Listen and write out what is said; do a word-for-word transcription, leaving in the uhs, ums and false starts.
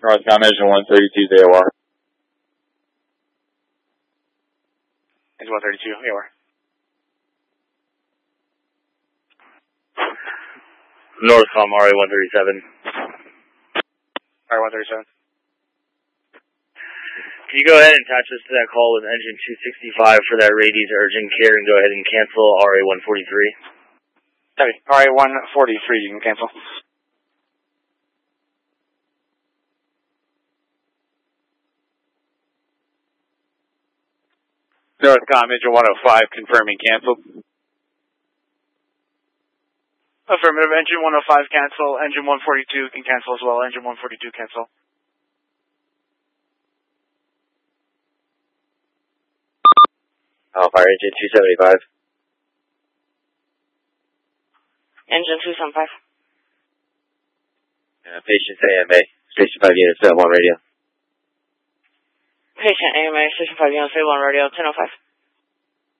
Northcom Engine one thirty-two, A O R. Engine one thirty-two, A O R. Northcom R A one thirty-seven. R A one thirty-seven. Can you go ahead and attach us to that call with engine two sixty-five for that Radies urgent care and go ahead and cancel R A one forty-three? Copy. R A one forty-three, you can cancel. Northcom Engine one oh five, confirming canceled. Affirmative. Engine one oh five, cancel. Engine one forty-two can cancel as well. Engine one forty-two, cancel. Alpha Engine two seventy-five. Engine two seventy-five. Uh, patient's A M A, Station five units, seven one radio. Patient A M A, Station five units, A one radio, ten oh five.